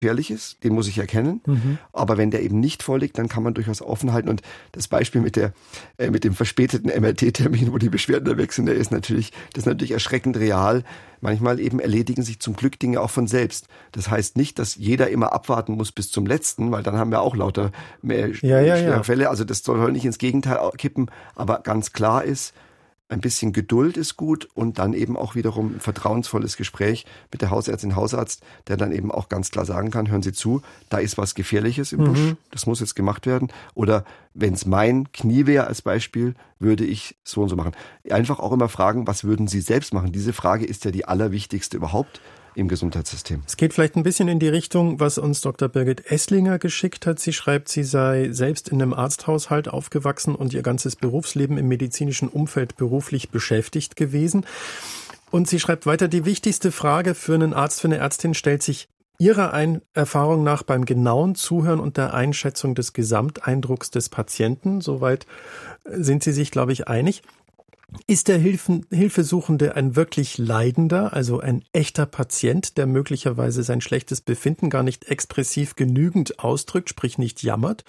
gefährlich ist, den muss ich erkennen. Aber wenn der eben nicht vorliegt, dann kann man durchaus offen halten. Und das Beispiel mit dem verspäteten MRT-Termin, wo die Beschwerden da weg sind, das ist natürlich erschreckend real. Manchmal eben erledigen sich zum Glück Dinge auch von selbst. Das heißt nicht, dass jeder immer abwarten muss bis zum letzten, weil dann haben wir auch lauter mehr schwere Fälle. Also das soll nicht ins Gegenteil kippen. Aber ganz klar ist, ein bisschen Geduld ist gut und dann eben auch wiederum ein vertrauensvolles Gespräch mit der Hausärztin, Hausarzt, der dann eben auch ganz klar sagen kann, hören Sie zu, da ist was Gefährliches im Busch, das muss jetzt gemacht werden. Oder wenn es mein Knie wäre als Beispiel, würde ich so und so machen. Einfach auch immer fragen, was würden Sie selbst machen? Diese Frage ist ja die allerwichtigste überhaupt im Gesundheitssystem. Es geht vielleicht ein bisschen in die Richtung, was uns Dr. Birgit Esslinger geschickt hat. Sie schreibt, sie sei selbst in einem Arzthaushalt aufgewachsen und ihr ganzes Berufsleben im medizinischen Umfeld beruflich beschäftigt gewesen. Und sie schreibt weiter, die wichtigste Frage für einen Arzt, für eine Ärztin stellt sich ihrer Erfahrung nach beim genauen Zuhören und der Einschätzung des Gesamteindrucks des Patienten. Soweit sind sie sich, glaube ich, einig. Ist der Hilfesuchende ein wirklich Leidender, also ein echter Patient, der möglicherweise sein schlechtes Befinden gar nicht expressiv genügend ausdrückt, sprich nicht jammert?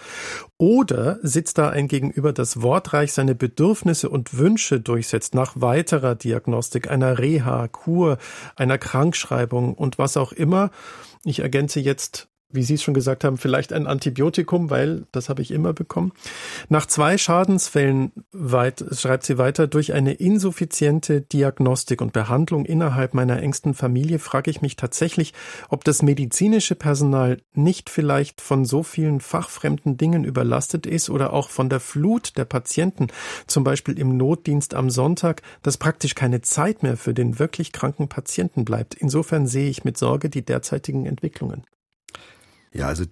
Oder sitzt da ein Gegenüber, das wortreich seine Bedürfnisse und Wünsche durchsetzt nach weiterer Diagnostik, einer Reha, Kur, einer Krankschreibung und was auch immer? Ich ergänze jetzt, wie Sie es schon gesagt haben, vielleicht ein Antibiotikum, weil das habe ich immer bekommen. Nach 2 Schadensfällen, schreibt sie weiter, durch eine insuffiziente Diagnostik und Behandlung innerhalb meiner engsten Familie frage ich mich tatsächlich, ob das medizinische Personal nicht vielleicht von so vielen fachfremden Dingen überlastet ist oder auch von der Flut der Patienten, zum Beispiel im Notdienst am Sonntag, dass praktisch keine Zeit mehr für den wirklich kranken Patienten bleibt. Insofern sehe ich mit Sorge die derzeitigen Entwicklungen. Ja, also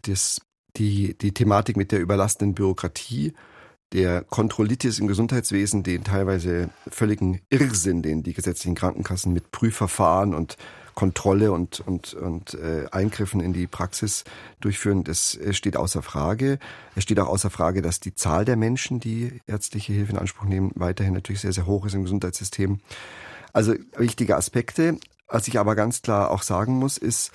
die Thematik mit der überlastenden Bürokratie, der Kontrollitis im Gesundheitswesen, den teilweise völligen Irrsinn, den die gesetzlichen Krankenkassen mit Prüfverfahren und Kontrolle und Eingriffen in die Praxis durchführen, das steht außer Frage. Es steht auch außer Frage, dass die Zahl der Menschen, die ärztliche Hilfe in Anspruch nehmen, weiterhin natürlich sehr, sehr hoch ist im Gesundheitssystem. Also wichtige Aspekte. Was ich aber ganz klar auch sagen muss, ist,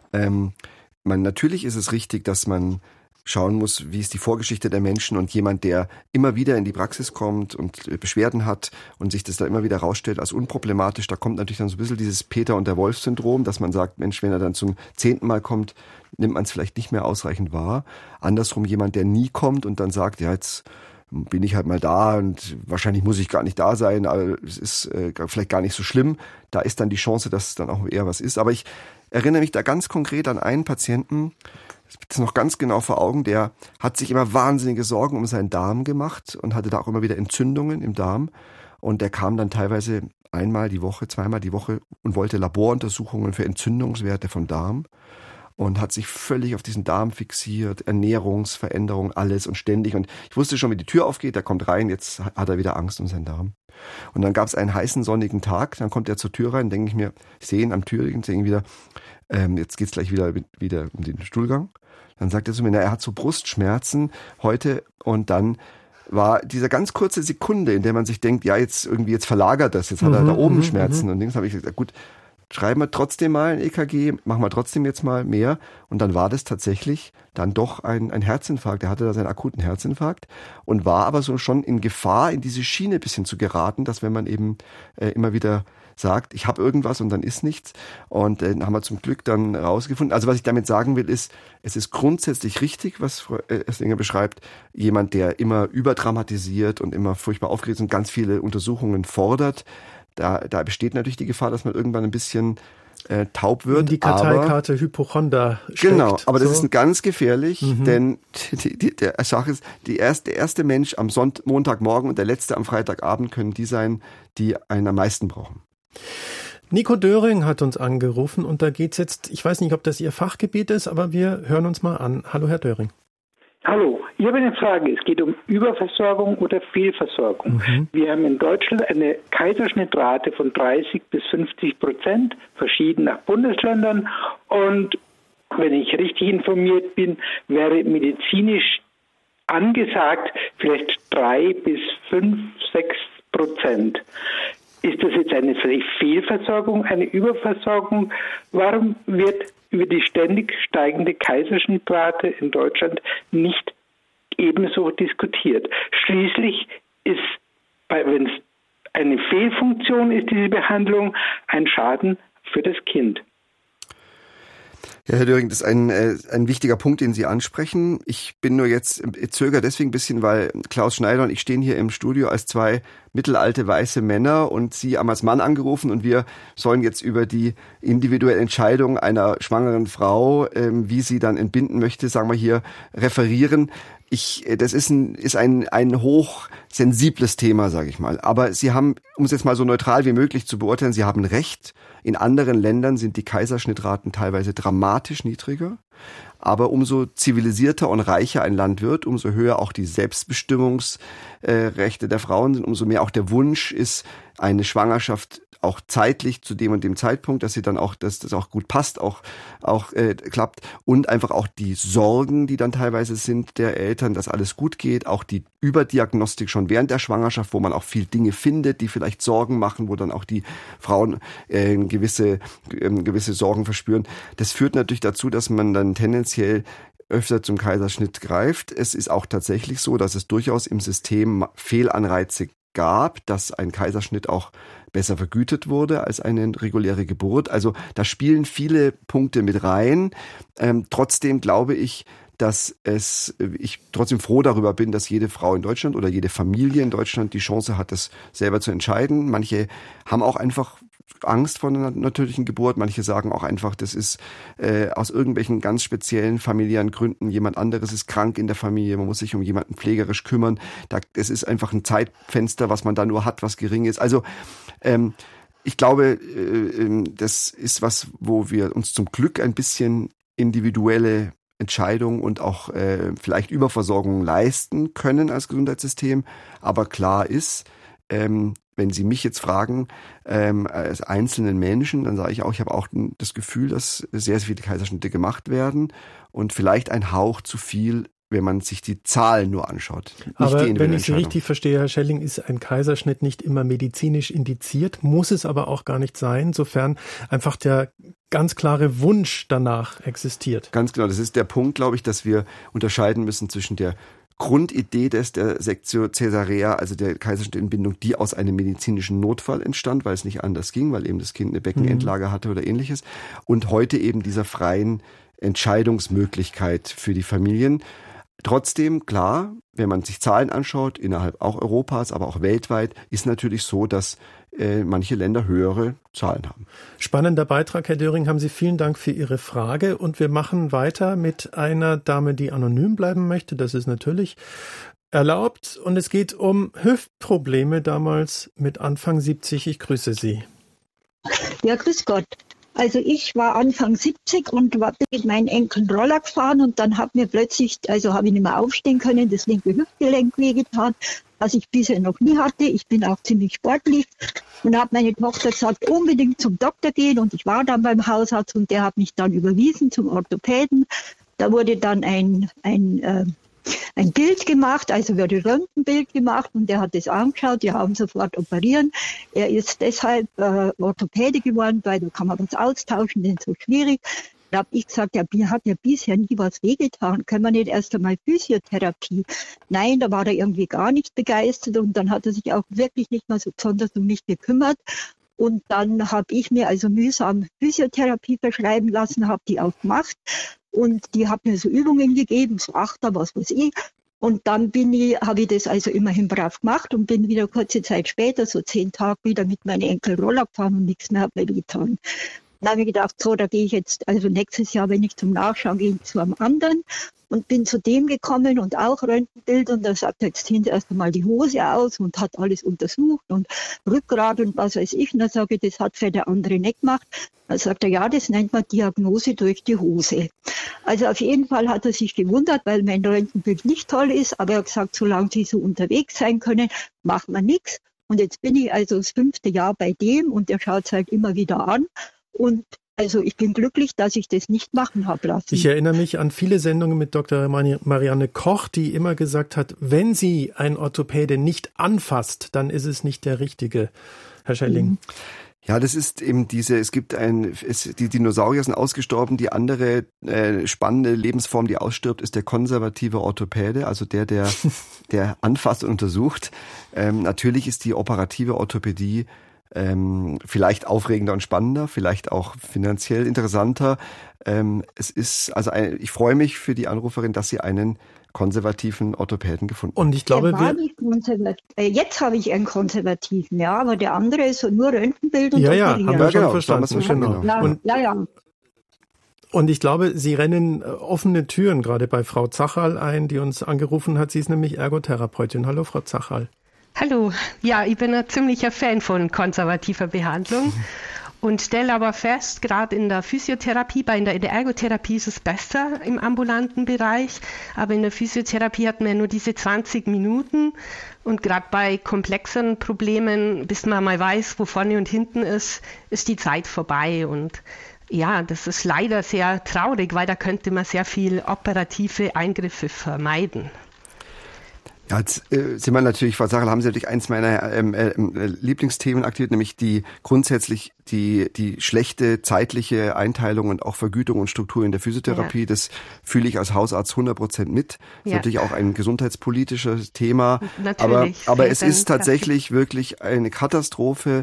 natürlich ist es richtig, dass man schauen muss, wie ist die Vorgeschichte der Menschen, und jemand, der immer wieder in die Praxis kommt und Beschwerden hat und sich das da immer wieder rausstellt als unproblematisch, da kommt natürlich dann so ein bisschen dieses Peter- und der Wolf-Syndrom, dass man sagt, Mensch, wenn er dann zum 10. Mal kommt, nimmt man es vielleicht nicht mehr ausreichend wahr. Andersrum jemand, der nie kommt und dann sagt, ja, jetzt bin ich halt mal da und wahrscheinlich muss ich gar nicht da sein, aber es ist vielleicht gar nicht so schlimm. Da ist dann die Chance, dass es dann auch eher was ist. Aber ich erinnere mich da ganz konkret an einen Patienten, das ist noch ganz genau vor Augen, der hat sich immer wahnsinnige Sorgen um seinen Darm gemacht und hatte da auch immer wieder Entzündungen im Darm. Und der kam dann teilweise einmal die Woche, zweimal die Woche und wollte Laboruntersuchungen für Entzündungswerte vom Darm und hat sich völlig auf diesen Darm fixiert, Ernährungsveränderung, alles und ständig. Und ich wusste schon, wie die Tür aufgeht, der kommt rein, jetzt hat er wieder Angst um seinen Darm. Und dann gab es einen heißen, sonnigen Tag, dann kommt er zur Tür rein, denke ich mir, ich sehe ihn am Türchen, sehe ihn wieder, jetzt geht's gleich wieder um den Stuhlgang. Dann sagt er zu mir, er hat so Brustschmerzen heute, und dann war diese ganz kurze Sekunde, in der man sich denkt, ja, jetzt verlagert das, jetzt hat er da oben Schmerzen. Und links habe ich gesagt, gut, schreiben wir trotzdem mal ein EKG, machen wir trotzdem jetzt mal mehr. Und dann war das tatsächlich dann doch ein Herzinfarkt. Er hatte da seinen akuten Herzinfarkt und war aber so schon in Gefahr, in diese Schiene ein bisschen zu geraten, dass wenn man eben immer wieder sagt, ich habe irgendwas und dann ist nichts. Und haben wir zum Glück dann rausgefunden. Also was ich damit sagen will, ist, es ist grundsätzlich richtig, was Frau Esslinger beschreibt. Jemand, der immer überdramatisiert und immer furchtbar aufgeregt ist und ganz viele Untersuchungen fordert, da besteht natürlich die Gefahr, dass man irgendwann ein bisschen taub wird. In die Karteikarte Hypochonder steckt. Genau, aber das ist ganz gefährlich, denn der Sache ist, der erste Mensch am Montagmorgen und der letzte am Freitagabend können die sein, die einen am meisten brauchen. Nico Döring hat uns angerufen und da geht's jetzt, ich weiß nicht, ob das Ihr Fachgebiet ist, aber wir hören uns mal an. Hallo, Herr Döring. Hallo, ich habe eine Frage. Es geht um Überversorgung oder Fehlversorgung. Wir haben in Deutschland eine Kaiserschnittrate von 30-50%, verschieden nach Bundesländern. Und wenn ich richtig informiert bin, wäre medizinisch angesagt vielleicht 3-5-6%. Ist das jetzt eine Fehlversorgung, eine Überversorgung? Warum wird über die ständig steigende Kaiserschnittrate in Deutschland nicht ebenso diskutiert? Schließlich ist, wenn es eine Fehlfunktion ist, diese Behandlung, ein Schaden für das Kind. Ja, Herr Döring, das ist ein wichtiger Punkt, den Sie ansprechen. Ich bin nur jetzt zögere deswegen ein bisschen, weil Klaus Schneider und ich stehen hier im Studio als zwei mittelalte weiße Männer und Sie haben als Mann angerufen und wir sollen jetzt über die individuelle Entscheidung einer schwangeren Frau, wie sie dann entbinden möchte, sagen wir hier, referieren. Das ist ein hochsensibles Thema, sage ich mal. Aber Sie haben, um es jetzt mal so neutral wie möglich zu beurteilen, Sie haben recht. In anderen Ländern sind die Kaiserschnittraten teilweise dramatisch niedriger. Aber umso zivilisierter und reicher ein Land wird, umso höher auch die Selbstbestimmungsrechte der Frauen sind, umso mehr auch der Wunsch ist, eine Schwangerschaft auch zeitlich zu dem und dem Zeitpunkt, dass das auch gut passt, auch klappt und einfach auch die Sorgen, die dann teilweise sind der Eltern, dass alles gut geht, auch die Überdiagnostik schon während der Schwangerschaft, wo man auch viel Dinge findet, die vielleicht Sorgen machen, wo dann auch die Frauen gewisse Sorgen verspüren. Das führt natürlich dazu, dass man dann tendenziell öfter zum Kaiserschnitt greift. Es ist auch tatsächlich so, dass es durchaus im System Fehlanreize gab, dass ein Kaiserschnitt auch besser vergütet wurde als eine reguläre Geburt. Also da spielen viele Punkte mit rein. Trotzdem glaube ich, dass ich trotzdem froh darüber bin, dass jede Frau in Deutschland oder jede Familie in Deutschland die Chance hat, das selber zu entscheiden. Manche haben auch einfach Angst vor einer natürlichen Geburt. Manche sagen auch einfach, das ist aus irgendwelchen ganz speziellen familiären Gründen, jemand anderes ist krank in der Familie, man muss sich um jemanden pflegerisch kümmern. Es ist einfach ein Zeitfenster, was man da nur hat, was gering ist. Also ich glaube, das ist was, wo wir uns zum Glück ein bisschen individuelle Entscheidungen und auch vielleicht Überversorgung leisten können als Gesundheitssystem. Aber klar ist, wenn Sie mich jetzt fragen, als einzelnen Menschen, dann sage ich auch, ich habe auch das Gefühl, dass sehr, sehr viele Kaiserschnitte gemacht werden und vielleicht ein Hauch zu viel, wenn man sich die Zahlen nur anschaut. Aber wenn ich Sie richtig verstehe, Herr Schelling, ist ein Kaiserschnitt nicht immer medizinisch indiziert, muss es aber auch gar nicht sein, sofern einfach der ganz klare Wunsch danach existiert. Ganz genau, das ist der Punkt, glaube ich, dass wir unterscheiden müssen zwischen der Grundidee der Sectio Caesarea, also der Kaiserschnittentbindung, die aus einem medizinischen Notfall entstand, weil es nicht anders ging, weil eben das Kind eine Beckenendlage hatte oder ähnliches. Und heute eben dieser freien Entscheidungsmöglichkeit für die Familien. Trotzdem, klar, wenn man sich Zahlen anschaut, innerhalb auch Europas, aber auch weltweit, ist natürlich so, dass manche Länder höhere Zahlen haben. Spannender Beitrag, Herr Döring. Haben Sie vielen Dank für Ihre Frage. Und wir machen weiter mit einer Dame, die anonym bleiben möchte. Das ist natürlich erlaubt. Und es geht um Hüftprobleme, damals mit Anfang 70. Ich grüße Sie. Ja, grüß Gott. Also ich war Anfang 70 und bin mit meinen Enkeln Roller gefahren und dann habe ich nicht mehr aufstehen können, das linke Hüftgelenk wehgetan, was ich bisher noch nie hatte. Ich bin auch ziemlich sportlich und habe meine Tochter gesagt, unbedingt zum Doktor gehen und ich war dann beim Hausarzt und der hat mich dann überwiesen zum Orthopäden. Da wurde dann ein Bild gemacht, also wurde ein Röntgenbild gemacht und der hat das angeschaut, die haben sofort operieren. Er ist deshalb Orthopäde geworden, weil da kann man was austauschen, das ist so schwierig. Da habe ich gesagt, ja, mir hat ja bisher nie was wehgetan, können wir nicht erst einmal Physiotherapie? Nein, da war er irgendwie gar nicht begeistert und dann hat er sich auch wirklich nicht mal so besonders um mich gekümmert. Und dann habe ich mir also mühsam Physiotherapie verschreiben lassen, habe die auch gemacht. Und die hat mir so Übungen gegeben, so Achter, was weiß ich. Und dann habe ich das also immerhin brav gemacht und bin wieder kurze Zeit später, so 10 Tage, wieder mit meinen Enkeln Roller gefahren und nichts mehr hat mir getan. Dann habe ich gedacht, so, da gehe ich jetzt, also nächstes Jahr, wenn ich zum Nachschauen gehe, zu einem anderen. Und bin zu dem gekommen und auch Röntgenbild und da sagt er, jetzt ziehen Sie erst einmal die Hose aus und hat alles untersucht und Rückgrat und was weiß ich. Und dann sage ich, das hat für der andere nicht gemacht. Dann sagt er, ja, das nennt man Diagnose durch die Hose. Also auf jeden Fall hat er sich gewundert, weil mein Röntgenbild nicht toll ist, aber er hat gesagt, solange Sie so unterwegs sein können, macht man nichts. Und jetzt bin ich also das 5. Jahr bei dem und er schaut es halt immer wieder an und also ich bin glücklich, dass ich das nicht machen habe lassen. Ich erinnere mich an viele Sendungen mit Dr. Marianne Koch, die immer gesagt hat, wenn sie ein Orthopäde nicht anfasst, dann ist es nicht der Richtige. Herr Schelling. Ja, das ist eben die Dinosaurier sind ausgestorben. Die andere spannende Lebensform, die ausstirbt, ist der konservative Orthopäde, also der anfasst und untersucht. Natürlich ist die operative Orthopädie vielleicht aufregender und spannender, vielleicht auch finanziell interessanter. Ich freue mich für die Anruferin, dass sie einen konservativen Orthopäden gefunden. Und ich glaube, jetzt habe ich einen konservativen, ja, aber der andere ist nur Röntgenbild und haben wir schon verstanden. Genau. Und ich glaube, Sie rennen offene Türen gerade bei Frau Zacherl ein, die uns angerufen hat. Sie ist nämlich Ergotherapeutin. Hallo, Frau Zacherl. Hallo. Ja, ich bin ein ziemlicher Fan von konservativer Behandlung. Und stelle aber fest, gerade in der Physiotherapie, in der Ergotherapie ist es besser im ambulanten Bereich, aber in der Physiotherapie hat man ja nur diese 20 Minuten und gerade bei komplexeren Problemen, bis man mal weiß, wo vorne und hinten ist die Zeit vorbei und ja, das ist leider sehr traurig, weil da könnte man sehr viel operative Eingriffe vermeiden. Ja, jetzt sind wir natürlich, Frau Zacherl, haben Sie natürlich eins meiner Lieblingsthemen aktiviert, nämlich grundsätzlich die schlechte zeitliche Einteilung und auch Vergütung und Struktur in der Physiotherapie. Ja. Das fühle ich als Hausarzt 100% mit. Das ist natürlich auch ein gesundheitspolitisches Thema. Natürlich. Aber es ist tatsächlich wirklich eine Katastrophe,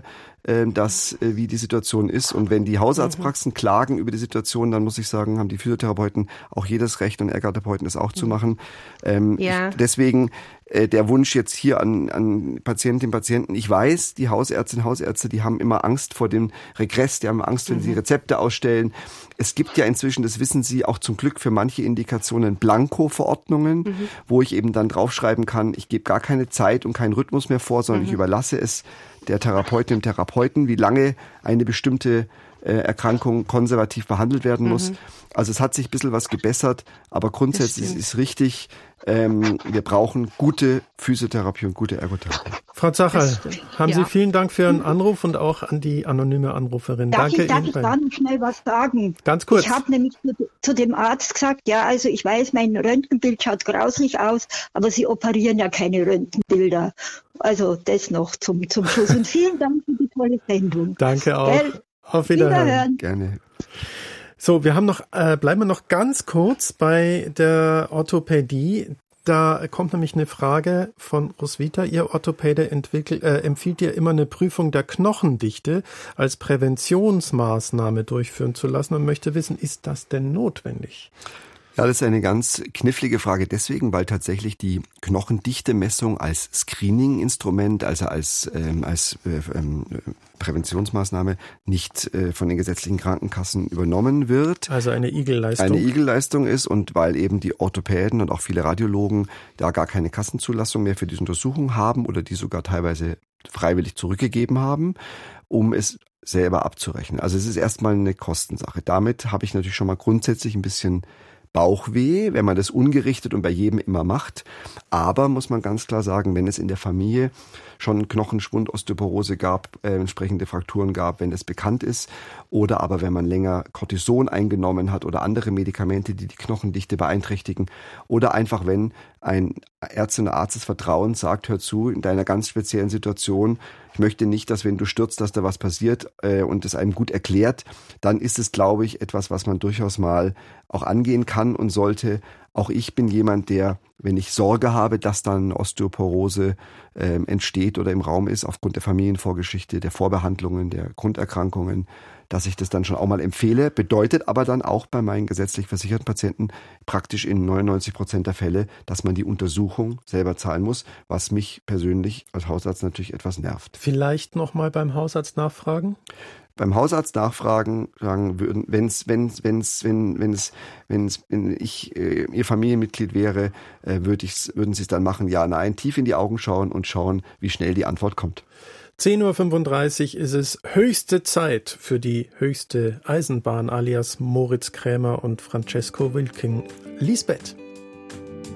wie die Situation ist. Und wenn die Hausarztpraxen klagen über die Situation, dann muss ich sagen, haben die Physiotherapeuten auch jedes Recht und Ergotherapeuten das auch zu machen. Deswegen der Wunsch jetzt hier an Patientinnen und Patienten. Ich weiß, die Hausärztinnen und Hausärzte, die haben immer Angst vor dem Regress, die haben Angst, wenn sie Rezepte ausstellen. Es gibt ja inzwischen, das wissen Sie, auch zum Glück für manche Indikationen Blanko-Verordnungen, wo ich eben dann draufschreiben kann, ich gebe gar keine Zeit und keinen Rhythmus mehr vor, sondern ich überlasse es der Therapeutin und Therapeuten, wie lange eine bestimmte Erkrankung konservativ behandelt werden muss. Also es hat sich ein bisschen was gebessert, aber grundsätzlich ist richtig, wir brauchen gute Physiotherapie und gute Ergotherapie. Frau Zacherl, haben Sie vielen Dank für Ihren Anruf und auch an die anonyme Anruferin. Darf ich da noch schnell was sagen? Ganz kurz. Ich habe nämlich zu dem Arzt gesagt, ja, also ich weiß, mein Röntgenbild schaut grauslich aus, aber Sie operieren ja keine Röntgenbilder. Also das noch zum Schluss. Und vielen Dank für die tolle Sendung. Danke auch. Auf Wiederhören. Gerne. So, bleiben wir noch ganz kurz bei der Orthopädie. Da kommt nämlich eine Frage von Roswitha. Ihr Orthopäde empfiehlt ihr immer eine Prüfung der Knochendichte als Präventionsmaßnahme durchführen zu lassen und möchte wissen, ist das denn notwendig? Ja, das ist eine ganz knifflige Frage deswegen, weil tatsächlich die Knochendichte-Messung als Screening-Instrument, also als Präventionsmaßnahme nicht von den gesetzlichen Krankenkassen übernommen wird. Also eine Igelleistung. Eine Igelleistung ist und weil eben die Orthopäden und auch viele Radiologen da gar keine Kassenzulassung mehr für diese Untersuchung haben oder die sogar teilweise freiwillig zurückgegeben haben, um es selber abzurechnen. Also es ist erstmal eine Kostensache. Damit habe ich natürlich schon mal grundsätzlich ein bisschen Bauchweh, wenn man das ungerichtet und bei jedem immer macht. Aber muss man ganz klar sagen, wenn es in der Familie schon Knochenschwund, Osteoporose gab, entsprechende Frakturen gab, wenn das bekannt ist, oder aber wenn man länger Cortison eingenommen hat oder andere Medikamente, die die Knochendichte beeinträchtigen, oder einfach wenn ein Ärztin oder Arzt des Vertrauens sagt, hör zu, in deiner ganz speziellen Situation, ich möchte nicht, dass wenn du stürzt, dass da was passiert und es einem gut erklärt, dann ist es, glaube ich, etwas, was man durchaus mal auch angehen kann und sollte. Auch ich bin jemand, der, wenn ich Sorge habe, dass dann Osteoporose entsteht oder im Raum ist, aufgrund der Familienvorgeschichte, der Vorbehandlungen, der Grunderkrankungen, dass ich das dann schon auch mal empfehle. Bedeutet aber dann auch bei meinen gesetzlich versicherten Patienten praktisch in 99% der Fälle, dass man die Untersuchung selber zahlen muss, was mich persönlich als Hausarzt natürlich etwas nervt. Vielleicht nochmal beim Hausarzt nachfragen? Beim Hausarzt nachfragen, sagen würden, wenn ich Ihr Familienmitglied wäre, würden Sie es dann machen, ja, nein, tief in die Augen schauen und schauen, wie schnell die Antwort kommt. 10.35 Uhr ist es höchste Zeit für die höchste Eisenbahn alias Moritz Krämer und Francesco Wilking. Lisbeth.